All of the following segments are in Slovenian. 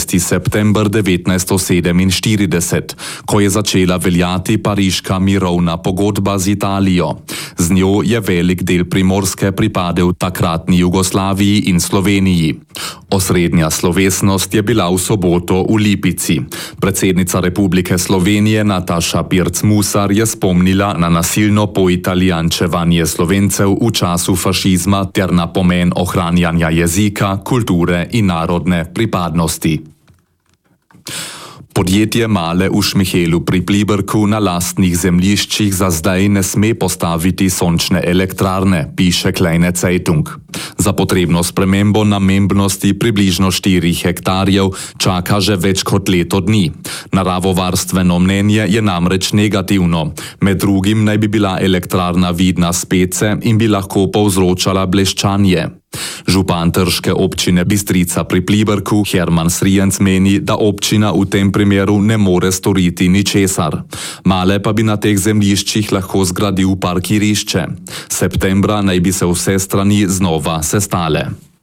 11. september 1947, ko je začela veljati Pariška mirovna pogodba z Italijo. Z njo je velik del Primorske pripadel takratni Jugoslaviji in Sloveniji. Osrednja slovesnost je bila v soboto v Lipici. Predsednica Republike Slovenije Nataša Pirc-Musar je spomnila na nasilno poitalijančevanje Slovencev v času fašizma ter na pomen ohranjanja jezika, kulture in narodne pripadnosti. Podjetje Male v Šmihelu pri Pliberku na lastnih zemljiščih za zdaj ne sme postaviti sončne elektrarne, piše Kleine Zeitung. Za potrebno spremembo namembnosti približno 4 hektarjev čaka že več kot leto dni. Naravovarstveno mnenje je namreč negativno. Med drugim naj bi bila elektrarna vidna s Pece in bi lahko povzročala bleščanje. Župan trške občine Bistrica pri Pliberku Herman Srijenc meni, da občina v tem primeru ne more storiti ničesar. Male pa bi na teh zemljiščih lahko zgradil parkirišče. Septembra naj bi se vse strani znova sestale.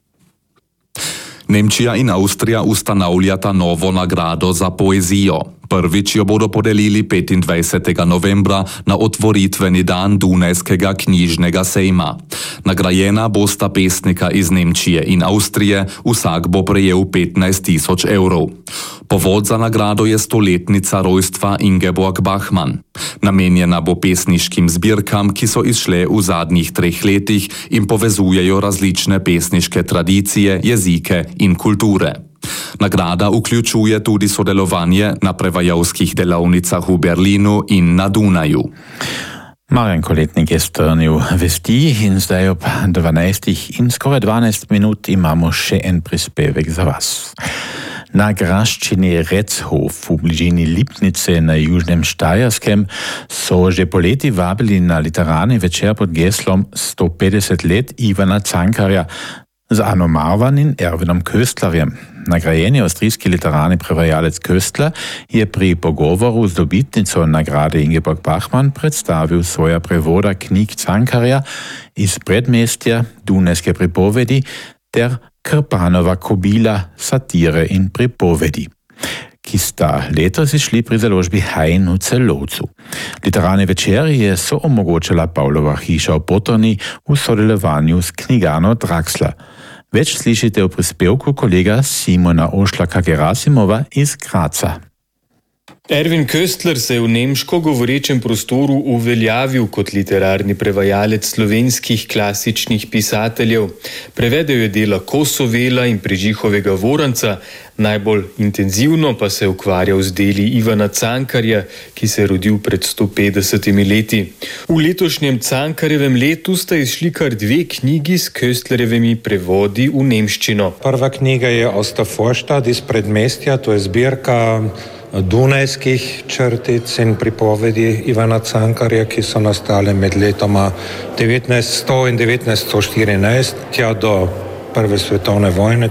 Nemčija in Avstrija ustanavljata novo nagrado za poezijo. Prvič jo bodo podelili 25. novembra na otvoritveni dan Dunajskega knjižnega sejma. Nagrajena bosta pesnika iz Nemčije in Avstrije, vsak bo prejel 15.000 evrov. Povod za nagrado je stoletnica rojstva Ingeborg Bachmann. Namenjena bo pesniškim zbirkam, ki so izšle v zadnjih 3 letih in povezujejo različne pesniške tradicije, jezike in kulture. Nagrada vključuje tudi sodelovanje na prevajalskih delavnicah v Berlinu in na Dunaju. Marjan Koletnik je strnil vesti in zdaj ob 12 in skoraj 12 minut imamo še en prispevek za vas. Na graščini Rechof v bližini Lipnice na južnem Štajerskem so že poleti vabili na literarni večer pod geslom 150 let Ivana Cankarja z Anno Marvan in Erwinom Köstlerjem. Nagrajeni avstrijski literarni prevajalec Köstler je pri pogovoru z dobitnico nagrade Ingeborg Bachmann predstavil svoja prevoda knjig Cankarja iz Predmestja, Dunajske pripovedi ter Krpanova kobila, satire in pripovedi, ki sta letos izšli pri založbi Hajn v Celovcu. Literarni večer je soomogočila Pavlova hiša v Potorni v sodelovanju s knjigarno Draxler. Več slišite v prispevku kolega Simona Ošlaka-Gerasimova iz Graca. Erwin Köstler se je v nemško govorečem prostoru uveljavil kot literarni prevajalec slovenskih klasičnih pisateljev. Prevedel je dela Kosovela in Prežihovega Voranca, najbolj intenzivno pa se je ukvarjal z deli Ivana Cankarja, ki se je rodil pred 150 leti. V letošnjem Cankarjevem letu sta izšli kar 2 knjigi s Köstlerjevimi prevodi v nemščino. Prva knjiga je Ostervorstadt iz Predmestja, to je zbirka dunajskih črtic in pripovedi Ivana Cankarja, ki so nastale med letoma 1900 in 1914, tja do Prve svetovne vojne.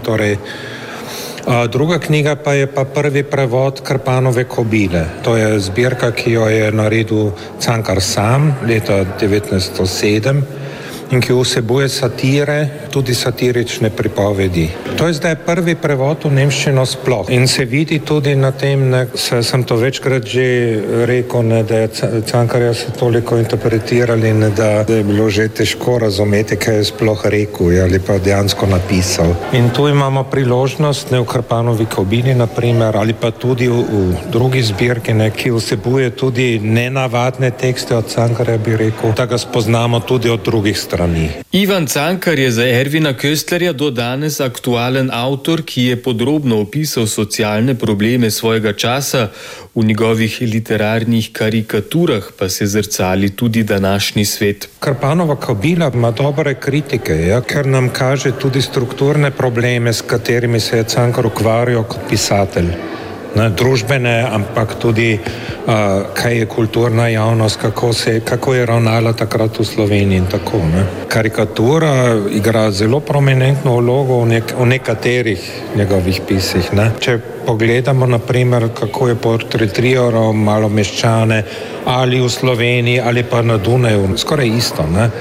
Druga knjiga pa je prvi prevod Krpanove kobile. To je zbirka, ki jo je naredil Cankar sam leta 1907 in ki vsebuje satire, tudi satirične pripovedi. To je zdaj prvi prevod v nemščino sploh. In se vidi tudi na tem, sem to večkrat že rekel, da je Cankarja se toliko interpretirali, da je bilo že težko razumeti, kaj je sploh rekel ali pa dejansko napisal. In tu imamo priložnost, v Krpanovi kobili naprimer, ali pa tudi v drugi zbirki, ki vsebuje tudi nenavadne tekste od Cankarja, bi rekel, da ga spoznamo tudi od drugih strani. Ivan Cankar je za Erwina Köstlerja do danes aktualen avtor, ki je podrobno opisal socialne probleme svojega časa. V njegovih literarnih karikaturah pa se zrcali tudi današnji svet. Krpanova kobila ima dobre kritike, ker nam kaže tudi strukturne probleme, s katerimi se je Cankar ukvarjal kot pisatelj. Družbene, ampak tudi kaj je kulturna javnost, kako je ravnala takrat v Sloveniji in tako. Karikatura igra zelo prominentno vlogo v nekaterih njegovih pisih. Če pogledamo, naprimer, kako je portretiral Malomeščane ali v Sloveniji ali pa na Dunaju, skoraj isto.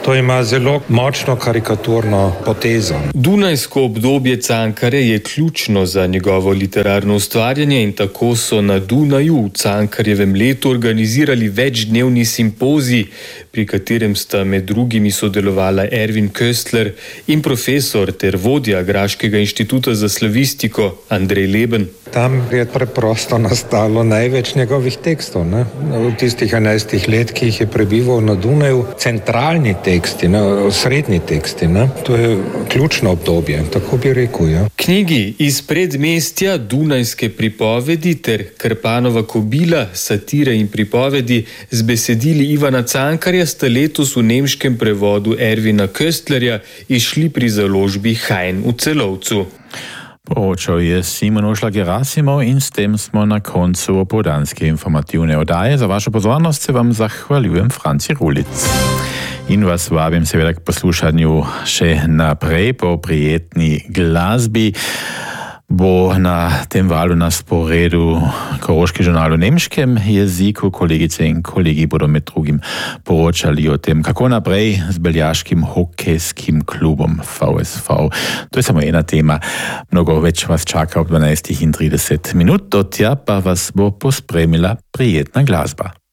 To ima zelo močno karikaturno potezo. Dunajsko obdobje Cankarja je ključno za njegovo literarno ustvarjanje in tako so na Dunaju v Cankarjevem letu organizirali večdnevni simpozij, pri katerem sta med drugimi sodelovala Ervin Köstler in profesor ter vodja Graškega inštituta za slavistiko Andrej Leben. Tam je preprosto nastalo največ njegovih tekstov. Ne? V tistih 11 let, ki jih je prebival na Dunaju, centralni teksti, srednji teksti. Ne? To je ključno obdobje, tako bi rekel. Ja. Knjigi iz predmestja, Dunajske pripovedi ter Krpanova kobila, satire in pripovedi z besedili Ivana Cankarja sta letos v nemškem prevodu Ervina Köstlerja išli pri založbi Hain v Celovcu. Poročal je Simon Ošla-Gerasimov in s tem smo na koncu opoldanske informativne oddaje. Za vašo pozornost se vam zahvaljujem, Franci Rulic. In vas vabim seveda k poslušanju še naprej po prijetni glasbi. Bo na tem valu na sporedu Koroški žurnal v nemškem jeziku. Kolegice in kolegi bodo med drugim poročali o tem, kako naprej z beljaškim hokejskim klubom VSV. To je samo ena tema. Mnogo več vas čaka ob 12:30. Do tja pa vas bo pospremila prijetna glasba.